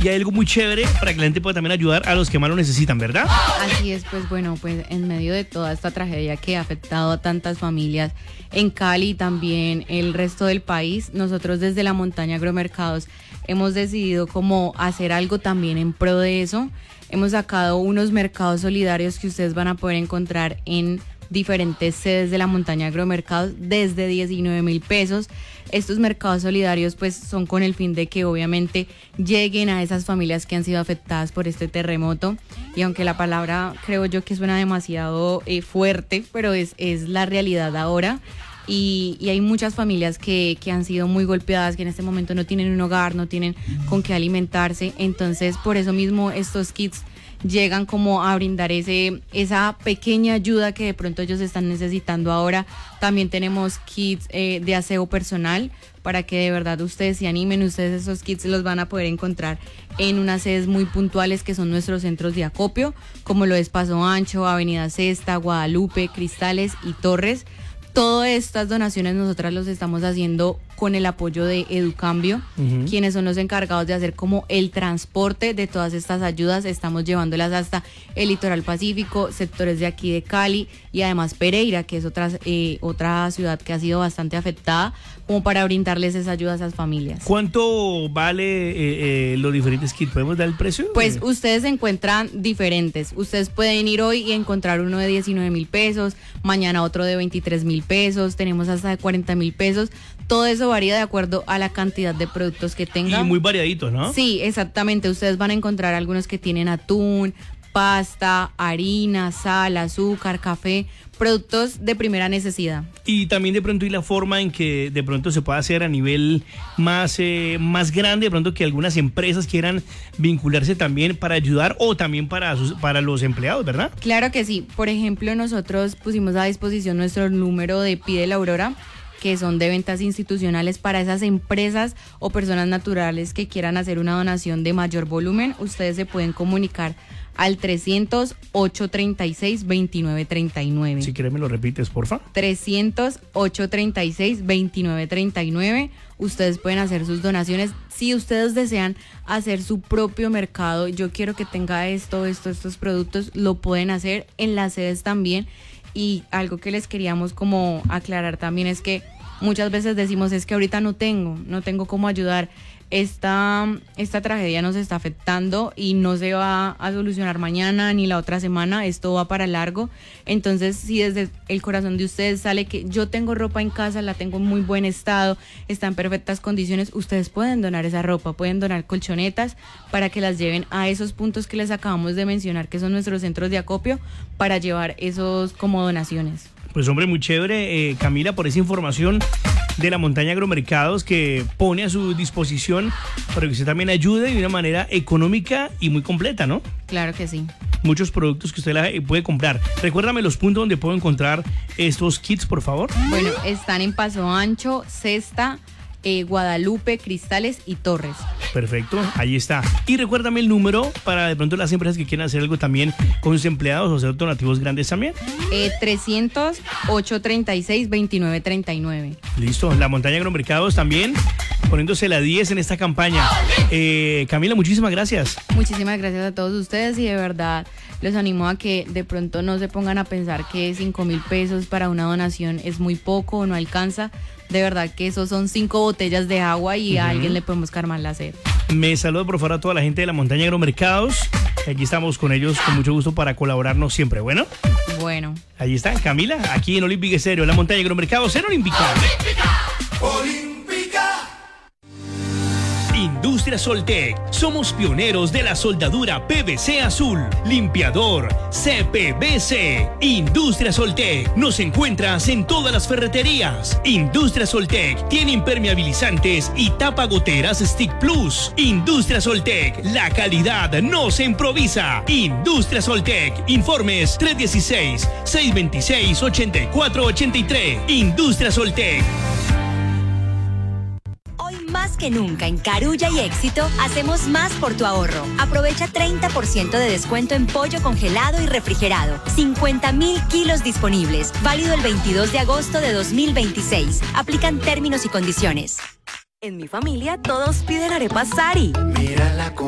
y hay algo muy chévere para que la gente pueda también ayudar a los que más lo necesitan, ¿verdad? Así es, pues bueno, pues en medio de toda esta tragedia que ha afectado a tantas familias en Cali y también el resto del país, nosotros desde la Montaña Agromercados hemos decidido como hacer algo también en pro de eso. Hemos sacado unos mercados solidarios que ustedes van a poder encontrar en diferentes sedes de la Montaña Agromercados desde 19,000 pesos. Estos mercados solidarios pues son con el fin de que obviamente lleguen a esas familias que han sido afectadas por este terremoto, y aunque la palabra creo yo que suena demasiado fuerte, pero es la realidad ahora. Y hay muchas familias que han sido muy golpeadas, que en este momento no tienen un hogar, no tienen con qué alimentarse. Entonces, por eso mismo estos kits llegan como a brindar esa pequeña ayuda que de pronto ellos están necesitando ahora. También tenemos kits de aseo personal para que de verdad ustedes se animen. Ustedes esos kits los van a poder encontrar en unas sedes muy puntuales que son nuestros centros de acopio, como lo es Paso Ancho, Avenida Sexta, Guadalupe, Cristales y Torres. Todas estas donaciones nosotras los estamos haciendo con el apoyo de Educambio, quienes son los encargados de hacer como el transporte de todas estas ayudas. Estamos llevándolas hasta el litoral pacífico, sectores de aquí de Cali y además Pereira, que es otra ciudad que ha sido bastante afectada, como para brindarles esa ayuda a esas familias. ¿Cuánto vale los diferentes kits? ¿Podemos dar el precio? Pues ustedes encuentran diferentes. Ustedes pueden ir hoy y encontrar uno de 19,000 pesos, mañana otro de 23,000 pesos, tenemos hasta de 40,000 pesos. Todo eso varía de acuerdo a la cantidad de productos que tengan. Y muy variaditos, ¿no? Sí, exactamente. Ustedes van a encontrar algunos que tienen atún, pasta, harina, sal, azúcar, café, productos de primera necesidad. Y también de pronto y la forma en que de pronto se puede hacer a nivel más grande, de pronto que algunas empresas quieran vincularse también para ayudar o también para los empleados, ¿verdad? Claro que sí. Por ejemplo, nosotros pusimos a disposición nuestro número de Pide la Aurora, que son de ventas institucionales para esas empresas o personas naturales que quieran hacer una donación de mayor volumen. Ustedes se pueden comunicar al 300-836-2939. Si quieres me lo repites, porfa. 300-836-2939. Ustedes pueden hacer sus donaciones. Si ustedes desean hacer su propio mercado, yo quiero que tenga estos productos, lo pueden hacer en las sedes también. Y algo que les queríamos como aclarar también es que muchas veces decimos es que ahorita no tengo cómo ayudar. Esta tragedia nos está afectando y no se va a solucionar mañana ni la otra semana, esto va para largo. Entonces, si desde el corazón de ustedes sale que yo tengo ropa en casa, la tengo en muy buen estado, está en perfectas condiciones, ustedes pueden donar esa ropa, pueden donar colchonetas para que las lleven a esos puntos que les acabamos de mencionar, que son nuestros centros de acopio, para llevar esos como donaciones. Pues hombre, muy chévere, Camila, por esa información de la Montaña Agromercados que pone a su disposición para que usted también ayude de una manera económica y muy completa, ¿no? Claro que sí. Muchos productos que usted puede comprar. Recuérdame los puntos donde puedo encontrar estos kits, por favor. Bueno, están en Paso Ancho, Sexta, Guadalupe, Cristales y Torres. Perfecto, ahí está. Y recuérdame el número para de pronto las empresas que quieran hacer algo también con sus empleados o hacer donativos grandes también. 300-836-2939. Listo, la Montaña Agromercados también poniéndose la 10 en esta campaña. Camila, muchísimas gracias. Muchísimas gracias a todos ustedes y de verdad los animo a que de pronto no se pongan a pensar que 5,000 pesos para una donación es muy poco o no alcanza. De verdad que esos son 5 botellas de agua y a alguien le podemos calmar la sed. Me saludo por favor a toda la gente de la Montaña Agromercados. Aquí estamos con ellos con mucho gusto para colaborarnos siempre. Bueno, ahí está Camila, aquí en Olímpica Estéreo, la Montaña Agromercados en Olímpica. Industria Soltec. Somos pioneros de la soldadura PVC azul, limpiador, CPVC. Industria Soltec. Nos encuentras en todas las ferreterías. Industria Soltec tiene impermeabilizantes y tapagoteras Stick Plus. Industria Soltec. La calidad no se improvisa. Industria Soltec. Informes 316-626-8483. Industria Soltec. Más que nunca en Carulla y Éxito, hacemos más por tu ahorro. Aprovecha 30% de descuento en pollo congelado y refrigerado. 50,000 kilos disponibles. Válido el 22 de agosto de 2026. Aplican términos y condiciones. En mi familia, todos piden arepas Sari. Mírala